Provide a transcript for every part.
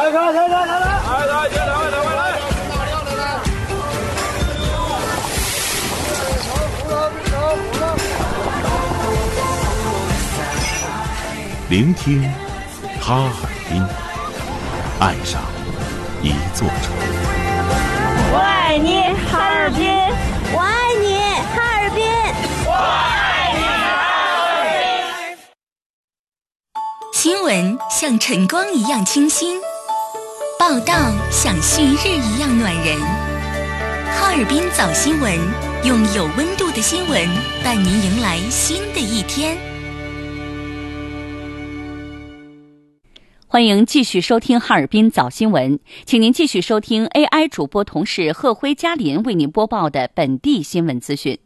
聆听哈尔滨，爱上一座城。 我爱你，哈尔滨！我爱你，哈尔滨！我爱你，哈尔滨！ 新闻像晨光一样清新，报道像旭日一样暖人。哈尔滨早新闻，用有温度的新闻伴您迎来新的一天。 欢迎继续收听哈尔滨早新闻，请您继续收听 AI 主播同事贺辉、嘉林为您播报的本地新闻资讯。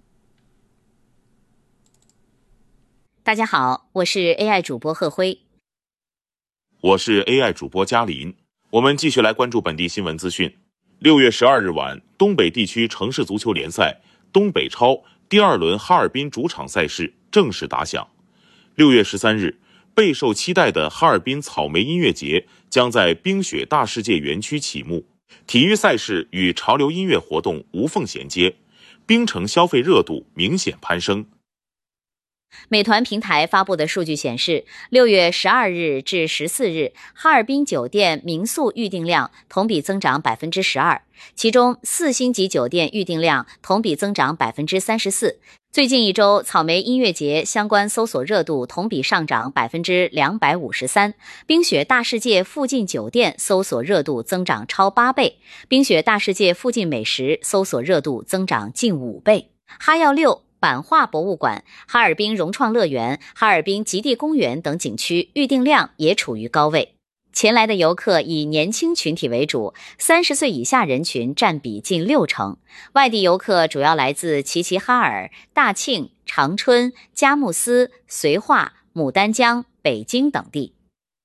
大家好，我是 AI 主播贺辉。 我是 AI 主播嘉林。我们继续来关注本地新闻资讯。6月12日晚，东北地区城市足球联赛东北超第2轮哈尔滨主场赛事正式打响。6月13日，备受期待的哈尔滨草莓音乐节将在冰雪大世界园区启幕，体育赛事与潮流音乐活动无缝衔接，冰城消费热度明显攀升。 美团平台发布的数据显示，6月12日至14日，哈尔滨酒店民宿预订量同比增长 12%， 其中4星级酒店预订量同比增长 34%。最近一周，草莓音乐节相关搜索热度同比上涨 253%， 冰雪大世界附近酒店搜索热度增长超8倍，冰雪大世界附近美食搜索热度增长近5倍。哈药6、版画博物馆、哈尔滨融创乐园、哈尔滨极地公园等景区预订量也处于高位。前来的游客以年轻群体为主，30岁以下人群占比近60%。外地游客主要来自齐齐哈尔、大庆、长春、佳木斯、绥化、牡丹江、北京等地。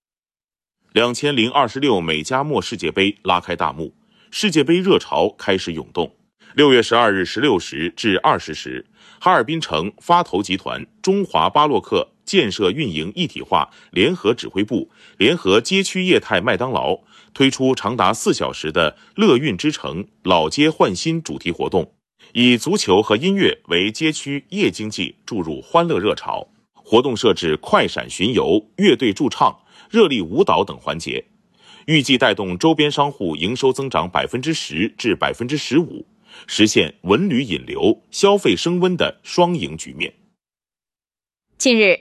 2026美加墨世界杯拉开大幕，世界杯热潮开始涌动。6月12日16时至20时，哈尔滨城发投集团、中华巴洛克建设运营一体化联合指挥部联合街区业态麦当劳推出长达4小时的乐运之城老街焕新主题活动，以足球和音乐为街区夜经济注入欢乐热潮。活动设置快闪巡游、乐队驻唱、热力舞蹈等环节，预计带动周边商户营收增长 10% 至 15%，实现文旅引流、消费升温的双赢局面。 近日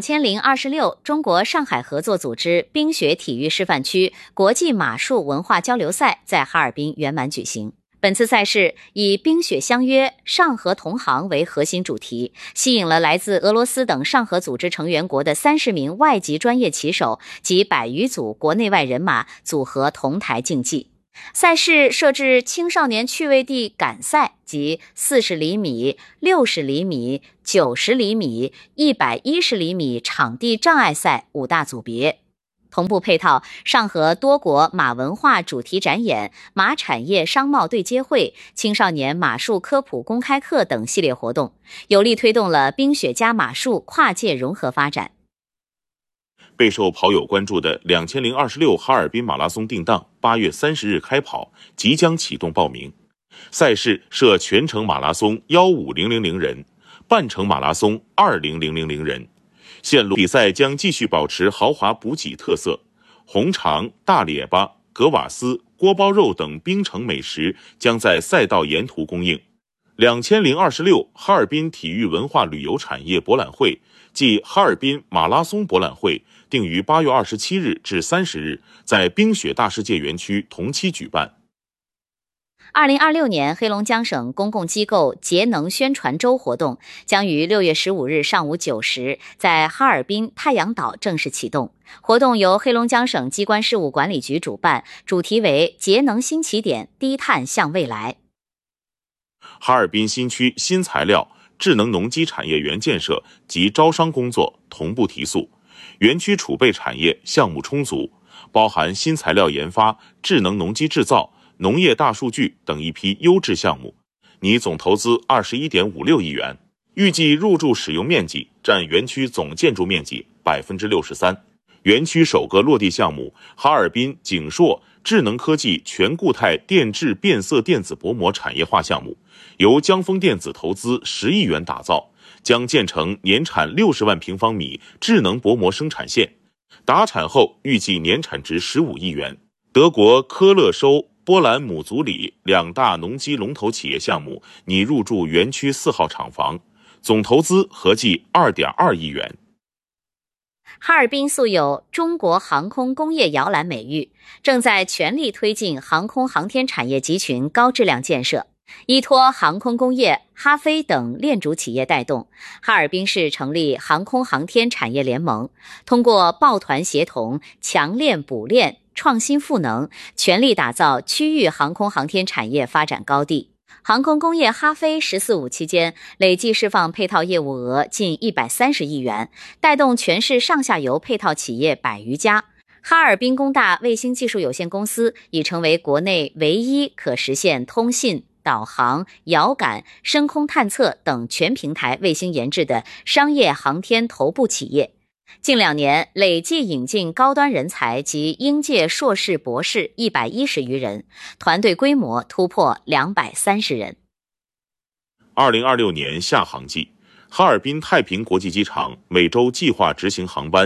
，2026中国上海合作组织冰雪体育示范区国际马术文化交流赛在哈尔滨圆满举行。本次赛事以冰雪相约、上合同行为核心主题，吸引了来自俄罗斯等上合组织成员国的30名外籍专业骑手及100余组国内外人马组合同台竞技。赛事设置青少年趣味地赶赛及40厘米、60厘米、90厘米、110厘米场地障碍赛5大组别，同步配套上合多国马文化主题展演、马产业商贸对接会、青少年马术科普公开课等系列活动，有力推动了冰雪加马术跨界融合发展。 备受跑友关注的2026哈尔滨马拉松定档8月30日开跑，即将启动报名。赛事设全程马拉松15000人，半程马拉松20000人。线路比赛将继续保持豪华补给特色，红肠、大列巴、格瓦斯、锅包肉等冰城美食将在赛道沿途供应。2026哈尔滨体育文化旅游产业博览会暨哈尔滨马拉松博览会定于8月27日至30日在冰雪大世界园区同期举办。 2026年黑龙江省公共机构节能宣传周活动将于6月15日上午9时在哈尔滨太阳岛正式启动。活动由黑龙江省机关事务管理局主办，主题为节能新起点，低碳向未来。 哈尔滨新区新材料、智能农机产业园建设及招商工作同步提速，园区储备产业项目充足，包含新材料研发、智能农机制造、农业大数据等一批优质项目，拟总投资21.56亿元，预计入驻使用面积占园区总建筑面积 63%。 园区首个落地项目哈尔滨景硕智能科技全固态电致变色电子薄膜产业化项目，由江丰电子投资10亿元打造，将建成年产60万平方米智能薄膜生产线，达产后预计年产值15亿元。德国科勒收、波兰姆祖里2大农机龙头企业项目拟入驻园区4号厂房，总投资合计2.2亿元。 哈尔滨素有中国航空工业摇篮美誉，正在全力推进航空航天产业集群高质量建设。依托航空工业、哈飞等链主企业带动，哈尔滨市成立航空航天产业联盟，通过抱团协同、强链补链、创新赋能，全力打造区域航空航天产业发展高地。航空工业哈飞“14+5”期间，累计释放配套业务额近130亿元，带动全市上下游配套企业100余家。哈尔滨工大卫星技术有限公司已成为国内唯一可实现通信、导航、遥感、深空探测等全平台卫星研制的商业航天头部企业。近2年累计引进高端人才及应届硕士博士110余人，团队规模突破230人。 2026年夏航季，哈尔滨太平国际机场每周计划执行航班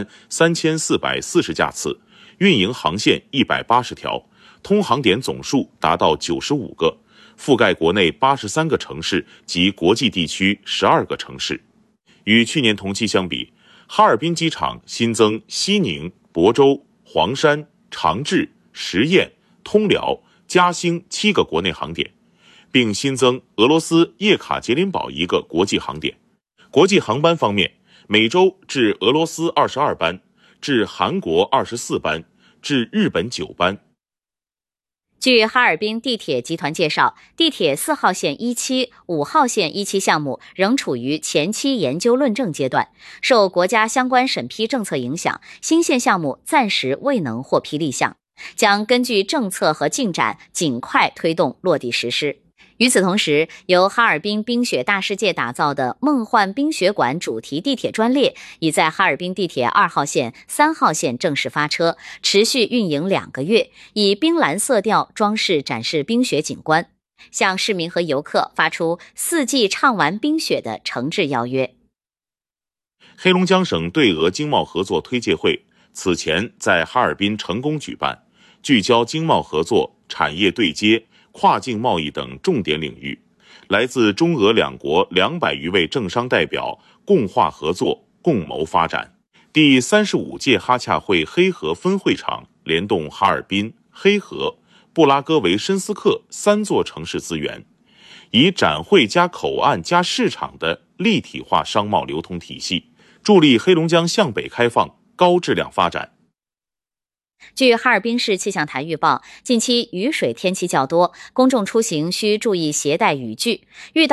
3440架次，运营航线180条，通航点总数达到95个，覆盖国内83个城市及国际地区12个城市。与去年同期相比，哈尔滨机场新增西宁、亳州、黄山、长治、十堰、通辽、嘉兴7个国内航点，并新增俄罗斯叶卡捷琳堡1个国际航点。国际航班方面，每周至俄罗斯22班，至韩国24班，至日本9班。 据哈尔滨地铁集团介绍，地铁4号线1期、5号线1期项目仍处于前期研究论证阶段，受国家相关审批政策影响，新线项目暂时未能获批立项，将根据政策和进展尽快推动落地实施。与此同时，由哈尔滨冰雪大世界打造的梦幻冰雪馆主题地铁专列已在哈尔滨地铁2号线、3号线正式发车，持续运营2个月，以冰蓝色调装饰展示冰雪景观，向市民和游客发出4季畅玩冰雪的诚挚邀约。 黑龙江省对俄经贸合作推介会此前在哈尔滨成功举办，聚焦经贸合作、产业对接、跨境贸易等重点领域，来自中俄2国200余位政商代表共话合作，共谋发展。第35届哈洽会黑河分会场联动哈尔滨、黑河、布拉戈维申斯克3座城市资源，以展会加口岸加市场的立体化商贸流通体系，助力黑龙江向北开放、高质量发展。 据哈尔滨市气象台预报，近期雨水天气较多，公众出行需注意携带雨具，遇到